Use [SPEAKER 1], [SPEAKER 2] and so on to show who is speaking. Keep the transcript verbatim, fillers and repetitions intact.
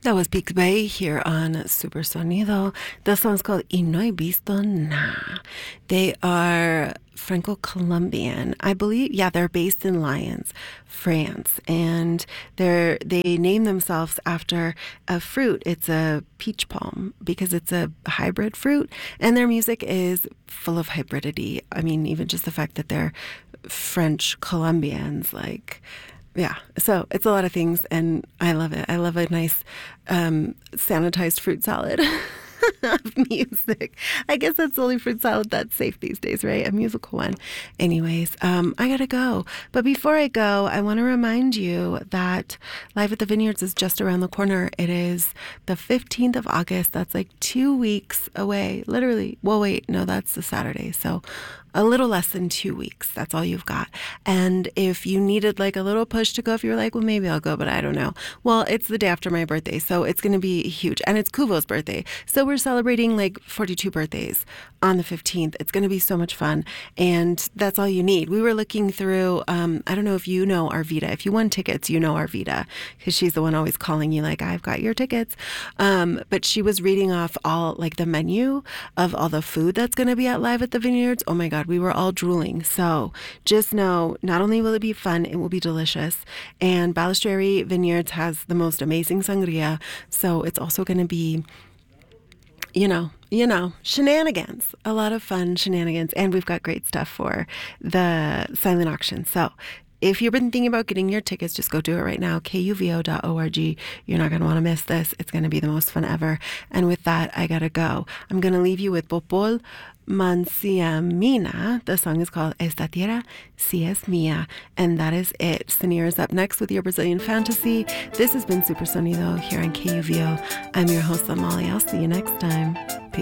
[SPEAKER 1] That was Peak Bay here on Super Sonido. The song's called Y No He Visto Na. They are Franco-Colombian. I believe, yeah, they're based in Lyons, France. And they're, they name themselves after a fruit. It's a peach palm because it's a hybrid fruit. And their music is full of hybridity. I mean, even just the fact that they're French Colombians, like... Yeah, so it's a lot of things, and I love it. I love a nice um, sanitized fruit salad of music. I guess that's the only fruit salad that's safe these days, right? A musical one. Anyways, um, I gotta go. But before I go, I want to remind you that Live at the Vineyards is just around the corner. It is the fifteenth of August. That's like two weeks away, literally. Well, wait, no, that's the Saturday. So a little less than two weeks. That's all you've got. And if you needed like a little push to go, if you're like, well, maybe I'll go, but I don't know. Well, it's the day after my birthday, so it's going to be huge. And it's Kuvo's birthday. So we're celebrating like forty-two birthdays on the fifteenth. It's going to be so much fun. And that's all you need. We were looking through, um, I don't know if you know Arvita. If you won tickets, you know Arvita, because she's the one always calling you like, I've got your tickets. Um, but she was reading off all like the menu of all the food that's going to be at Live at the Vineyards. Oh my God. We were all drooling. So just know, not only will it be fun, it will be delicious. And Balistreri Vineyards has the most amazing sangria. So it's also going to be, you know, you know, shenanigans, a lot of fun shenanigans. And we've got great stuff for the silent auction. So if you've been thinking about getting your tickets, just go do it right now, K U V O dot org. You're not going to want to miss this. It's going to be the most fun ever. And with that, I got to go. I'm going to leave you with Popol Manciamina. The song is called Esta Tierra Si Es Mía. And that is it. Sanir is up next with your Brazilian fantasy. This has been Super Sonido here on K U V O. I'm your host, Amalia. I'll see you next time.